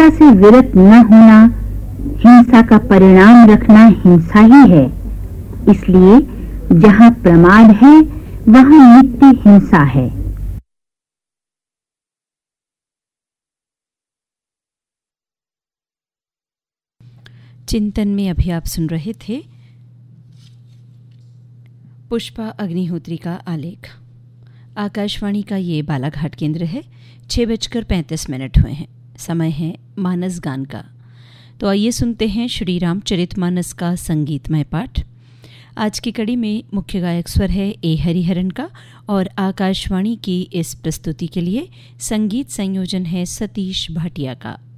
हिंसा से विरत न होना, हिंसा का परिणाम रखना हिंसा ही है। इसलिए जहां प्रमाद है वहां नित्य हिंसा है। चिंतन में अभी आप सुन रहे थे पुष्पा अग्निहोत्री का आलेख। आकाशवाणी का ये बालाघाट केंद्र है। 6:35 हुए हैं। समय है मानस गान का। तो आइए सुनते हैं श्री रामचरितमानस का संगीतमय पाठ। आज की कड़ी में मुख्य गायक स्वर है ए हरिहरन का और आकाशवाणी की इस प्रस्तुति के लिए संगीत संयोजन है सतीश भाटिया का।